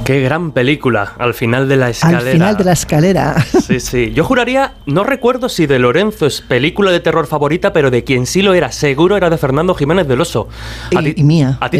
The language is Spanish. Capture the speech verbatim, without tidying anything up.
Qué gran película, Al final de la escalera. Al final de la escalera. Sí, sí. Yo juraría, no recuerdo si de Lorenzo es película de terror favorita, pero de quien sí lo era, seguro era de Fernando Jiménez del Oso. Y, y mía. ¿A ti